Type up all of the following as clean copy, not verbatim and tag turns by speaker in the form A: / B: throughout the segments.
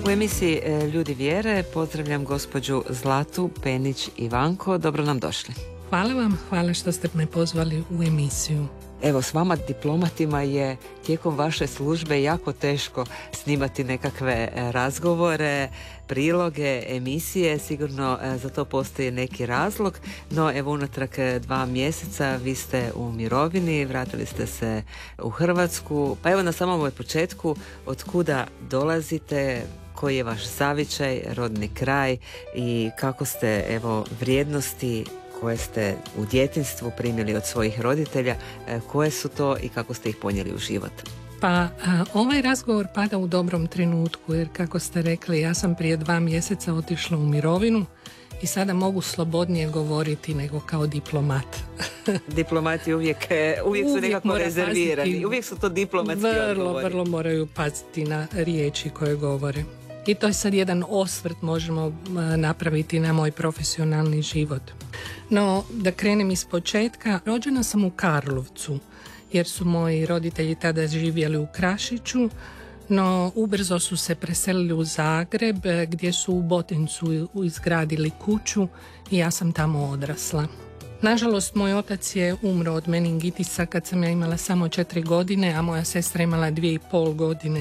A: U emisiji Ljudi vjere pozdravljam gospođu Zlatu Penić-Ivanko. Dobro nam došli.
B: Hvala vam, hvala što ste me pozvali u emisiju.
A: Evo, s vama diplomatima je tijekom vaše službe jako teško snimati nekakve razgovore, priloge, emisije. Sigurno za to postoji neki razlog, no evo unatrag 2 mjeseca vi ste u mirovini, vratili ste se u Hrvatsku. Pa evo na samom početku, od kuda dolazite, koji je vaš zavičaj, rodni kraj i kako ste evo vrijednosti koje ste u djetinjstvu primili od svojih roditelja, koje su to i kako ste ih ponijeli u život?
B: Pa ovaj razgovor pada u dobrom trenutku, jer kako ste rekli, ja sam prije 2 mjeseca otišla u mirovinu i sada mogu slobodnije govoriti nego kao diplomat.
A: Diplomati uvijek su nekako rezervirani. Paziti, uvijek su to diplomatski odgovori.
B: Vrlo moraju paziti na riječi koje govore. I to je sad jedan osvrt možemo napraviti na moj profesionalni život. No, da krenem iz početka, rođena sam u Karlovcu, jer su moji roditelji tada živjeli u Krašiću, no ubrzo su se preselili u Zagreb, gdje su u Botincu izgradili kuću i ja sam tamo odrasla. Nažalost, moj otac je umro od meningitisa kad sam ja imala samo 4 godine, a moja sestra imala 2,5 godine.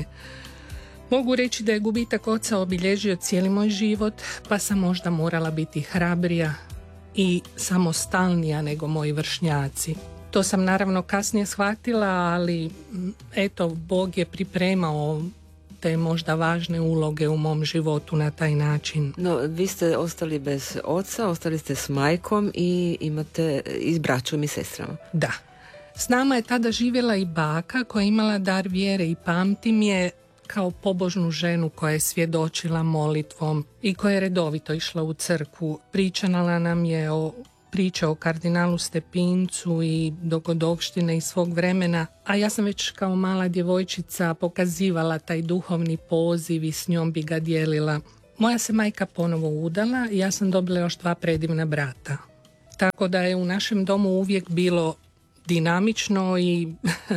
B: Mogu reći da je gubitak oca obilježio cijeli moj život, pa sam možda morala biti hrabrija i samostalnija nego moji vršnjaci. To sam naravno kasnije shvatila, ali eto, Bog je pripremao te možda važne uloge u mom životu na taj način.
A: No, vi ste ostali bez oca, ostali ste s majkom i imate i s braćom i sestrama.
B: Da. S nama je tada živjela i baka koja je imala dar vjere i pamtim je kao pobožnu ženu koja je svjedočila molitvom i koja je redovito išla u crkvu. Pričala nam je priče o kardinalu Stepincu i dogodovštine iz svog vremena, a ja sam već kao mala djevojčica pokazivala taj duhovni poziv i s njom bi ga dijelila. Moja se majka ponovo udala i ja sam dobila još 2 predivna brata. Tako da je u našem domu uvijek bilo dinamično i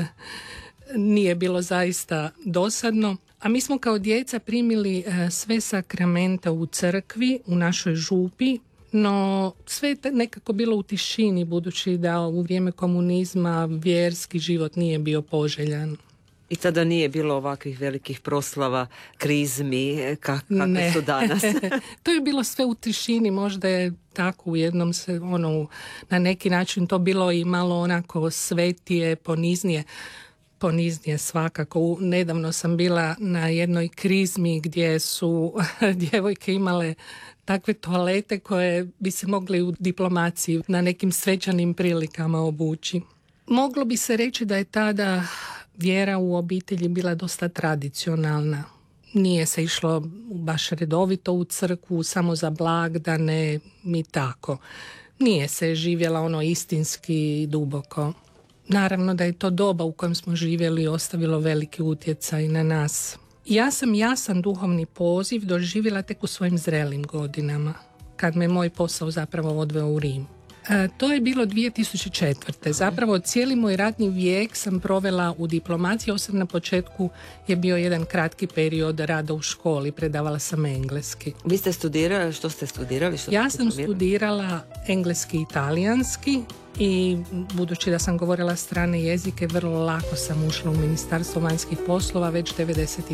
B: nije bilo zaista dosadno. A mi smo kao djeca primili sve sakramenta u crkvi, u našoj župi, no sve je nekako bilo u tišini, budući da u vrijeme komunizma vjerski život nije bio poželjan.
A: I tada nije bilo ovakvih velikih proslava, krizmi, kakve su danas.
B: To je bilo sve u tišini, možda je tako u jednom se, na neki način to bilo i malo onako svetije, poniznije svakako. Nedavno sam bila na jednoj krizmi gdje su djevojke imale takve toalete koje bi se mogli u diplomaciji na nekim svečanim prilikama obući. Moglo bi se reći da je tada vjera u obitelji bila dosta tradicionalna. Nije se išlo baš redovito u crkvu, samo za blagdane i tako. Nije se živjela istinski duboko. Naravno da je to doba u kojem smo živjeli ostavilo veliki utjecaj na nas. Ja sam jasan duhovni poziv doživjela tek u svojim zrelim godinama, kad me moj posao zapravo odveo u Rim. To je bilo 2004. Zapravo cijeli moj radni vijek sam provela u diplomaciji, osim na početku je bio jedan kratki period rada u školi, predavala sam engleski.
A: Vi ste studirali, što ste studirali?
B: Ja sam studirala engleski i italijanski i budući da sam govorila strane jezike, vrlo lako sam ušla u Ministarstvo vanjskih poslova već 1993.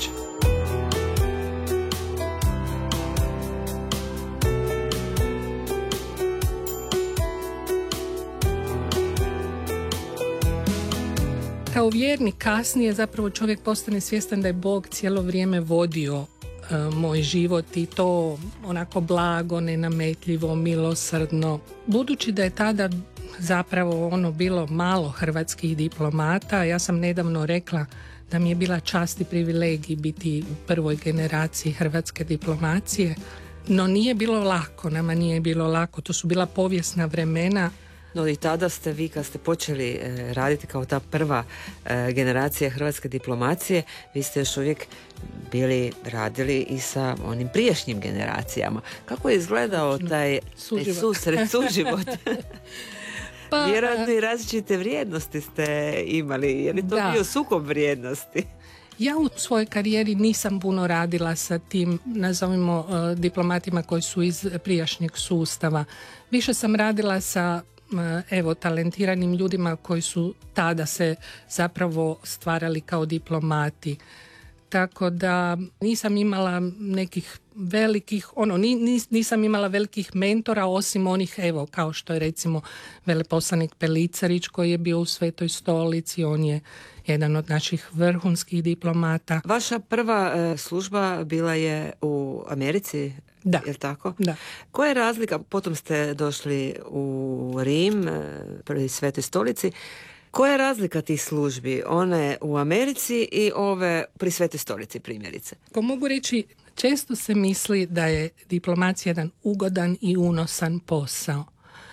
B: Kao vjernik kasnije zapravo čovjek postane svjestan da je Bog cijelo vrijeme vodio moj život i to onako blago, nenametljivo, milosrdno. Budući da je tada zapravo bilo malo hrvatskih diplomata, ja sam nedavno rekla da mi je bila čast i privilegij biti u prvoj generaciji hrvatske diplomacije, no nije bilo lako, nama nije bilo lako, to su bila povijesna vremena.
A: No i tada ste vi, kad ste počeli raditi kao ta prva generacija hrvatske diplomacije, vi ste još uvijek radili i sa onim prijašnjim generacijama. Kako je izgledao taj suživot? Pa, vjerojatno i različite vrijednosti ste imali. Je li to bio sukob vrijednosti?
B: Ja u svojoj karijeri nisam puno radila sa tim, nazovimo, diplomatima koji su iz prijašnjeg sustava. Više sam radila sa talentiranim ljudima koji su tada se zapravo stvarali kao diplomati. Tako da nisam imala nekih velikih, nisam imala velikih mentora osim onih, kao što je recimo veleposlanik Pelicarić koji je bio u Svetoj stolici, on je jedan od naših vrhunskih diplomata.
A: Vaša prva služba bila je u Americi?
B: Da.
A: Je li tako?
B: Da.
A: Koja je razlika? Potom ste došli u Rim, pri Svetoj stolici. Koja je razlika tih službi? One u Americi i ove pri Svetoj stolici, primjerice?
B: Ko mogu reći, često se misli da je diplomacija jedan ugodan i unosan posao.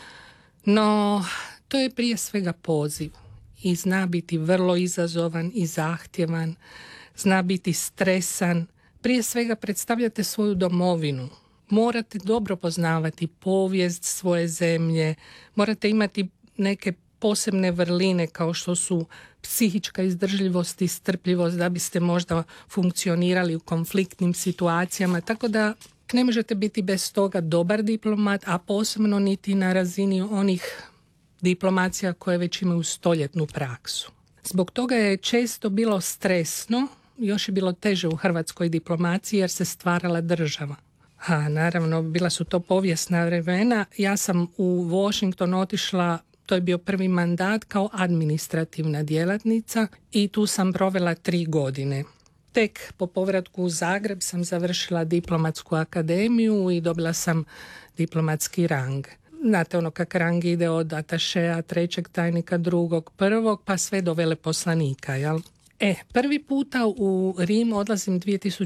B: No, to je prije svega poziv i zna biti vrlo izazovan i zahtjevan, zna biti stresan. Prije svega predstavljate svoju domovinu. Morate dobro poznavati povijest svoje zemlje, morate imati neke posebne vrline kao što su psihička izdržljivost i strpljivost da biste možda funkcionirali u konfliktnim situacijama, tako da ne možete biti bez toga dobar diplomat, a posebno niti na razini onih diplomacija koje već imaju stoljetnu praksu. Zbog toga je često bilo stresno, još je bilo teže u hrvatskoj diplomaciji jer se stvarala država. Naravno, bila su to povijesna vremena. Ja sam u Washington otišla, to je bio prvi mandat kao administrativna djelatnica i tu sam provela 3 godine. Tek po povratku u Zagreb sam završila diplomatsku akademiju i dobila sam diplomatski rang. Znate kak rang ide od atašeja, 3. tajnika, 2., 1. pa sve do veleposlanika, jel? Prvi puta u Rim odlazim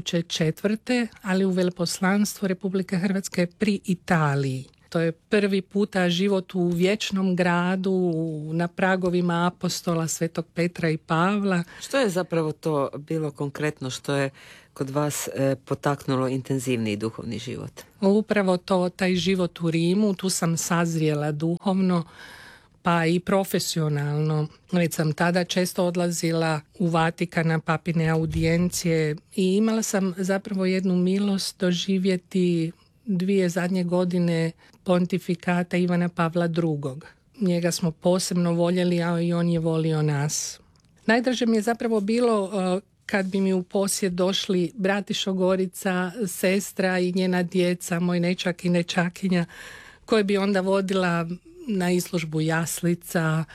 B: 2004. ali u veleposlanstvo Republike Hrvatske pri Italiji. To je prvi puta život u vječnom gradu, na pragovima apostola Svetog Petra i Pavla.
A: Što je zapravo to bilo konkretno što je kod vas potaknulo intenzivniji duhovni život?
B: Upravo taj život u Rimu, tu sam sazrijela duhovno, pa i profesionalno. Već sam tada često odlazila u Vatikan na papine audijencije i imala sam zapravo jednu milost doživjeti 2 zadnje godine pontifikata Ivana Pavla II. Njega smo posebno voljeli, a i on je volio nas. Najdraže mi je zapravo bilo kad bi mi u posjet došli Bratišo Gorica, sestra i njena djeca, moj nečak i nečakinja, koje bi onda vodila na izložbu jaslica,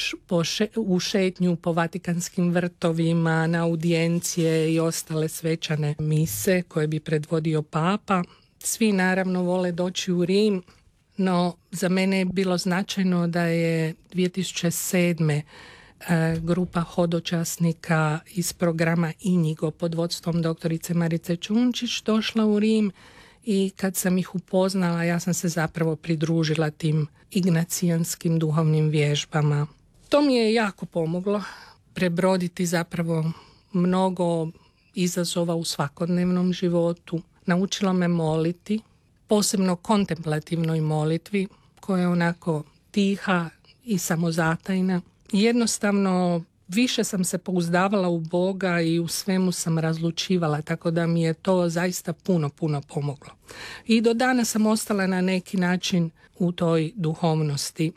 B: u šetnju po Vatikanskim vrtovima, na audijencije i ostale svečane mise koje bi predvodio Papa. Svi naravno vole doći u Rim, no za mene je bilo značajno da je 2007. Grupa hodočasnika iz programa Inigo pod vodstvom doktorice Marice Čunčić došla u Rim i kad sam ih upoznala ja sam se zapravo pridružila tim ignacijanskim duhovnim vježbama. To mi je jako pomoglo prebroditi zapravo mnogo izazova u svakodnevnom životu. Naučilo me moliti, posebno kontemplativnoj molitvi koja je onako tiha i samozatajna. Jednostavno više sam se pouzdavala u Boga i u svemu sam razlučivala, tako da mi je to zaista puno pomoglo. I do danas sam ostala na neki u toj duhovnosti.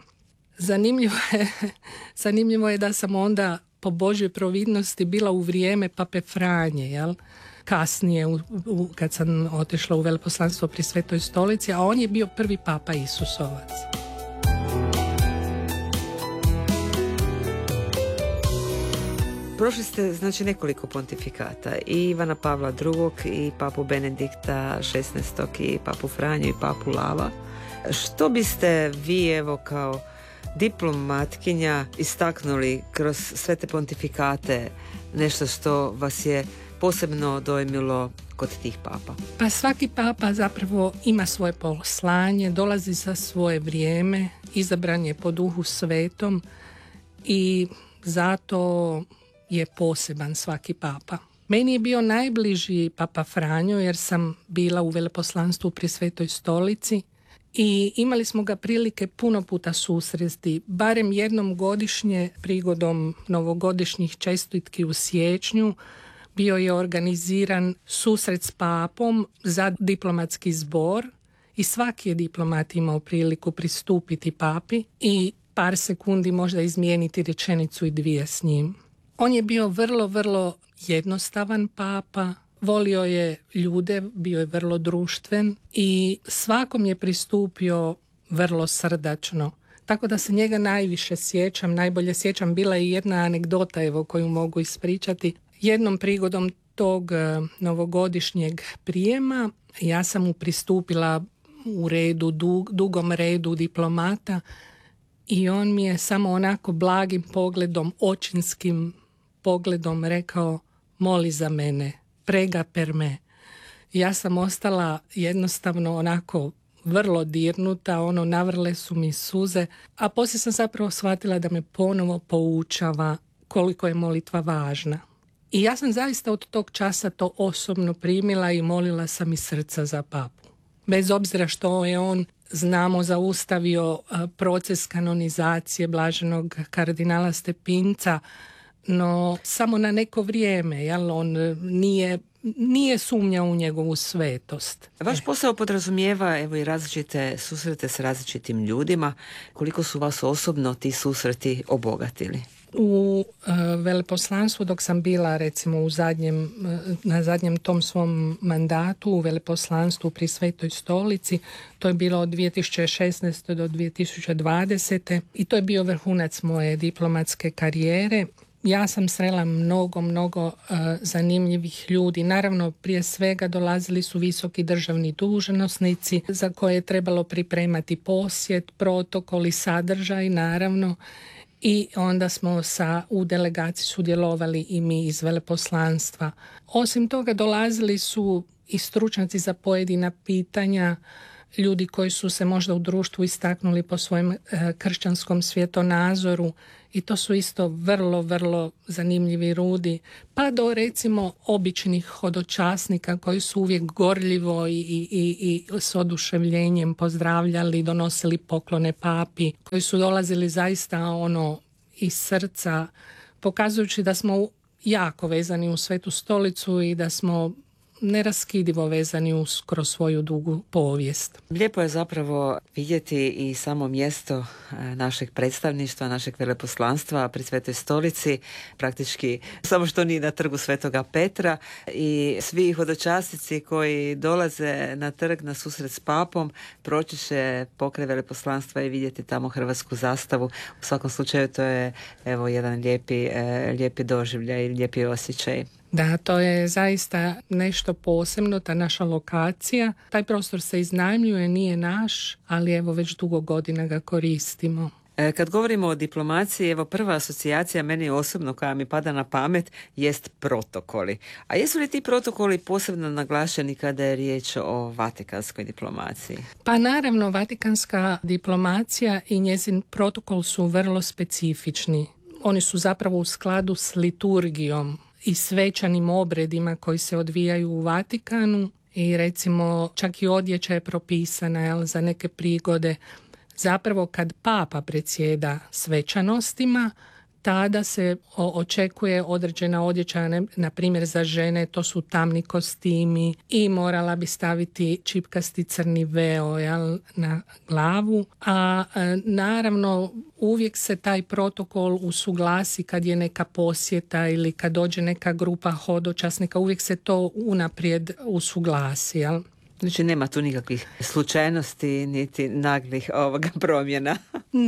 B: Zanimljivo je da sam onda po Božjoj providnosti bila u vrijeme Pape Franje, jel? Kasnije kad sam otišla u veleposlanstvo pri Svetoj stolici, a on je bio prvi papa Isusovac.
A: Prošli ste znači nekoliko pontifikata, i Ivana Pavla II, i papu Benedikta XVI, i papu Franju, i papu Lava. Što biste vi, evo, kao diplomatkinja istaknuli kroz sve te pontifikate, nešto što vas je posebno dojmilo kod tih papa?
B: Pa svaki papa zapravo ima svoje poslanje, dolazi za svoje vrijeme, izabran je po Duhu Svetom i zato je poseban svaki papa. Meni je bio najbliži papa Franjo jer sam bila u veleposlanstvu pri Svetoj stolici i imali smo ga prilike puno puta susresti, barem jednom godišnje prigodom novogodišnjih čestitki u siječnju. bio je organiziran susret s papom za diplomatski zbor i svaki je diplomat imao priliku pristupiti papi i par sekundi možda izmijeniti rečenicu i dvije s njim. On je bio vrlo, vrlo jednostavan papa, volio je ljude, bio je vrlo društven i svakom je pristupio vrlo srdačno. Tako da se njega najviše sjećam, najbolje sjećam. Bila je jedna anegdota koju mogu ispričati. Jednom prigodom tog novogodišnjeg prijema ja sam mu pristupila u redu, dugom redu diplomata i on mi je samo onako blagim pogledom, očinskim pogledom rekao: moli za mene, prega per me. Ja sam ostala jednostavno onako vrlo dirnuta, navrle su mi suze, a poslije sam zapravo shvatila da me ponovo poučava koliko je molitva važna. I ja sam zaista od tog časa to osobno primila i molila sam iz srca za papu. Bez obzira što je on, znamo, zaustavio proces kanonizacije blaženog kardinala Stepinca, no samo na neko vrijeme, jel? On nije sumnjao u njegovu svetost.
A: Vaš posao podrazumijeva i različite susrete s različitim ljudima. Koliko su vas osobno ti susreti obogatili?
B: U veleposlanstvu, dok sam bila recimo na zadnjem tom svom mandatu u veleposlanstvu pri Svetoj stolici, to je bilo od 2016. do 2020. i to je bio vrhunac moje diplomatske karijere. Ja sam srela mnogo zanimljivih ljudi. Naravno, prije svega dolazili su visoki državni dužnosnici za koje je trebalo pripremati posjet, protokol i sadržaj, naravno. I onda smo u delegaciji sudjelovali i mi iz veleposlanstva. Osim toga dolazili su i stručnjaci za pojedina pitanja, ljudi koji su se možda u društvu istaknuli po svojem kršćanskom svjetonazoru i to su isto vrlo, vrlo zanimljivi ljudi. Pa do recimo običnih hodočasnika koji su uvijek gorljivo i s oduševljenjem pozdravljali, donosili poklone papi, koji su dolazili zaista iz srca, pokazujući da smo jako vezani u Svetu stolicu i da smo neraskidivo vezani kroz svoju dugu povijest.
A: Lijepo je zapravo vidjeti i samo mjesto našeg predstavništva, našeg veleposlanstva pri Svetoj stolici, praktički samo što nije na trgu Svetoga Petra, i svi hodočasnici koji dolaze na trg na susret s papom proći će pokraj veleposlanstva i vidjeti tamo hrvatsku zastavu. U svakom slučaju to je jedan lijepi doživljaj i lijepi osjećaj.
B: Da, to je zaista nešto posebno, ta naša lokacija. Taj prostor se iznajmljuje, nije naš, ali već dugo godina ga koristimo.
A: Kad govorimo o diplomaciji, prva asocijacija meni osobno koja mi pada na pamet jest protokoli. A jesu li ti protokoli posebno naglašeni kada je riječ o vatikanskoj diplomaciji?
B: Pa naravno, vatikanska diplomacija i njezin protokol su vrlo specifični. Oni su zapravo u skladu s liturgijom i svečanim obredima koji se odvijaju u Vatikanu i recimo čak i odjeća je propisana za neke prigode. Zapravo kad papa predsjeda svečanostima, tada se očekuje određena odjeća, na primjer za žene to su tamni kostimi i morala bi staviti čipkasti crni veo na glavu, a naravno uvijek se taj protokol usuglasi kad je neka posjeta ili kad dođe neka grupa hodočasnika, uvijek se to unaprijed usuglasi,
A: Znači nema tu nikakvih slučajnosti niti naglih promjena.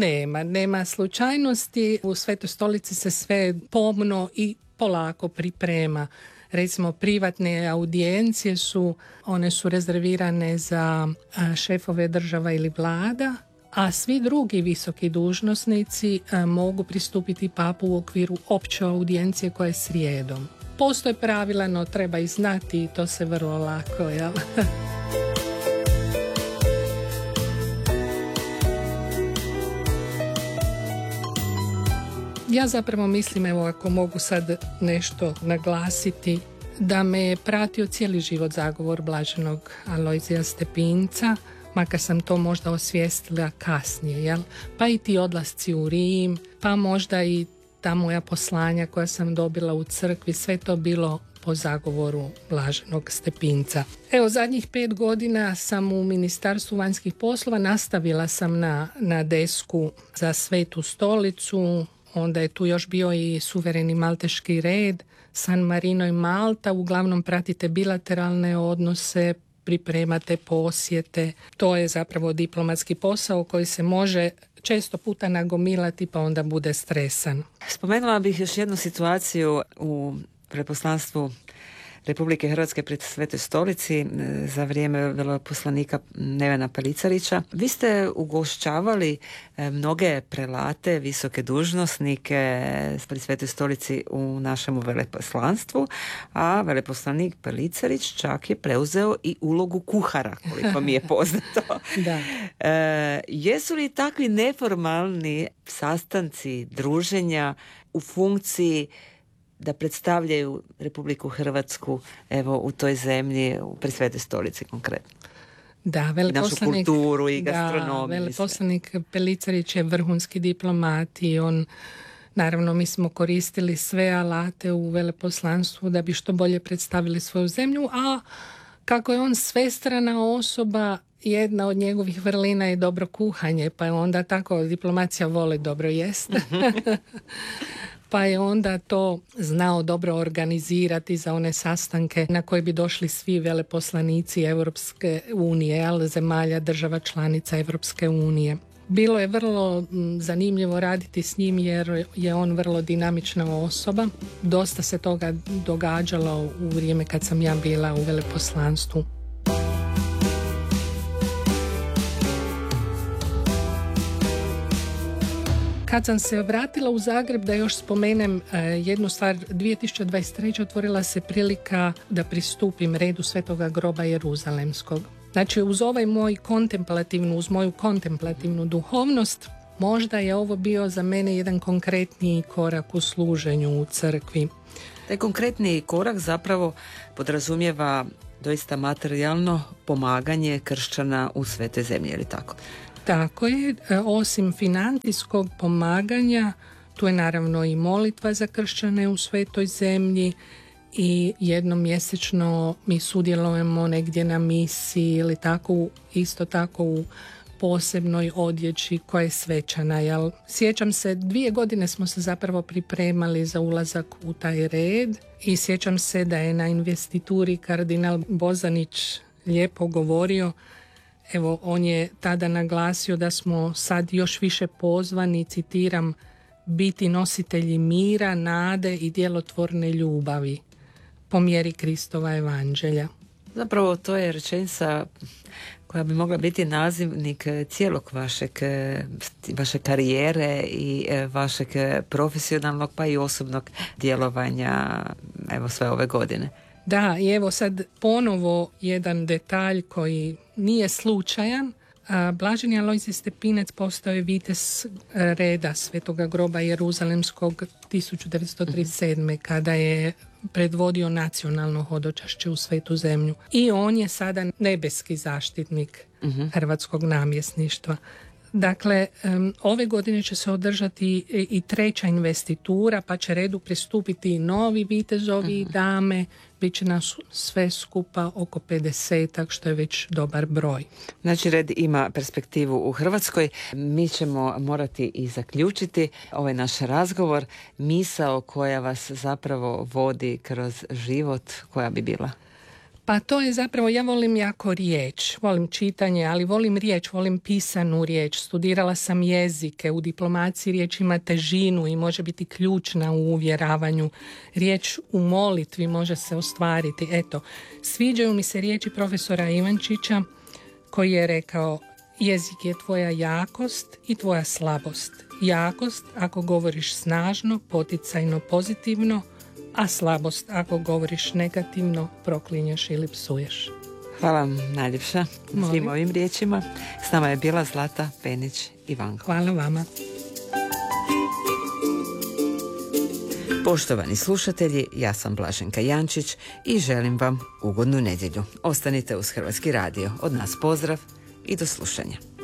B: Nema slučajnosti. U Svetoj stolici se sve pomno i polako priprema. Recimo privatne audijencije one su rezervirane za šefove država ili vlada, a svi drugi visoki dužnosnici mogu pristupiti papu u okviru opće audijencije koja je srijedom. Postoje pravila, no treba ih znati i to se vrlo lako, Ja zapravo mislim, ako mogu sad nešto naglasiti, da me je pratio cijeli život zagovor blaženog Alojzija Stepinca, makar sam to možda osvijestila kasnije, Pa i ti odlasci u Rim, pa možda i ta moja poslanja koja sam dobila u crkvi, sve to bilo po zagovoru blaženog Stepinca. Evo, zadnjih 5 godina sam u Ministarstvu vanjskih poslova, nastavila sam na desku za Svetu stolicu, onda je tu još bio i suvereni malteški red, San Marino i Malta, uglavnom pratite bilateralne odnose, pripremate posjete. To je zapravo diplomatski posao koji se može često puta nagomilati pa onda bude stresan.
A: Spomenula bih još jednu situaciju u veleposlanstvu Republike Hrvatske pri Svetoj stolici za vrijeme veleposlanika Nevena Pelicarića. Vi ste ugošćavali mnoge prelate, visoke dužnosnike pri Svetoj stolici u našemu veleposlanstvu, a veleposlanik Pelicarić čak je preuzeo i ulogu kuhara, koliko mi je poznato.
B: Da.
A: Jesu li takvi neformalni sastanci, druženja u funkciji da predstavljaju Republiku Hrvatsku evo u toj zemlji, pri Svetoj stolici konkretno?
B: Da,
A: našu kulturu i gastronomiju.
B: Da, veleposlanik Pelicarić je vrhunski diplomat i on, naravno, mi smo koristili sve alate u veleposlanstvu da bi što bolje predstavili svoju zemlju, a kako je on svestrana osoba, jedna od njegovih vrlina je dobro kuhanje, pa je onda tako, diplomacija voli dobro jesti. Pa je onda to znao dobro organizirati za one sastanke na koje bi došli svi veleposlanici Europske unije, ali zemalja država članica Europske unije. Bilo je vrlo zanimljivo raditi s njim jer je on vrlo dinamična osoba. Dosta se toga događalo u vrijeme kad sam ja bila u veleposlanstvu. Kad sam se vratila u Zagreb, da još spomenem jednu stvar, 2023. otvorila se prilika da pristupim redu Svetoga groba Jeruzalemskog. Znači, uz uz moju kontemplativnu duhovnost, možda je ovo bio za mene jedan konkretniji korak u služenju u crkvi.
A: Taj konkretni korak zapravo podrazumijeva doista materijalno pomaganje kršćana u Svetoj zemlji, je li tako?
B: Tako je, osim financijskog pomaganja, tu je naravno i molitva za kršćane u Svetoj zemlji i jednom mjesečno mi sudjelujemo negdje na misiji ili tako, isto tako u posebnoj odjeći koja je svečana. Jel? Sjećam se, 2 godine smo se zapravo pripremali za ulazak u taj red i sjećam se da je na investituri kardinal Bozanić lijepo govorio. Evo, on je tada naglasio da smo sad još više pozvani, citiram, biti nositelji mira, nade i djelotvorne ljubavi po mjeri Kristova evanđelja.
A: Zapravo to je rečenica koja bi mogla biti nazivnik cijelog vaše karijere i vašeg profesionalnog pa i osobnog djelovanja evo sve ove godine.
B: Da, i evo sad ponovo jedan detalj koji nije slučajan. Blaženi Alojzije Stepinac postao je vitez reda Svetoga groba Jeruzalemskog 1937. kada je predvodio nacionalno hodočašće u Svetu zemlju. I on je sada nebeski zaštitnik hrvatskog namjesništva. Dakle, ove godine će se održati i 3. investitura, pa će redu pristupiti i novi vitezovi i dame. Biće nas sve skupa oko 50, što je već dobar broj.
A: Znači, red ima perspektivu u Hrvatskoj. Mi ćemo morati i zaključiti ovaj naš razgovor. Misao koja vas zapravo vodi kroz život, koja bi bila?
B: Pa to je zapravo, ja volim jako riječ, volim čitanje, ali volim riječ, volim pisanu riječ. Studirala sam jezike, u diplomaciji riječ ima težinu i može biti ključna u uvjeravanju. Riječ u molitvi može se ostvariti. Eto, sviđaju mi se riječi profesora Ivančića koji je rekao: jezik je tvoja jakost i tvoja slabost. Jakost ako govoriš snažno, poticajno, pozitivno, a slabost ako govoriš negativno, proklinješ ili psuješ.
A: Hvala vam najljepša na svim ovim riječima. S nama je bila Zlata Penić-Ivanko.
B: Hvala vama.
A: Poštovani slušatelji, ja sam Blaženka Jančić i želim vam ugodnu nedjelju. Ostanite uz Hrvatski radio. Od nas pozdrav i do slušanja.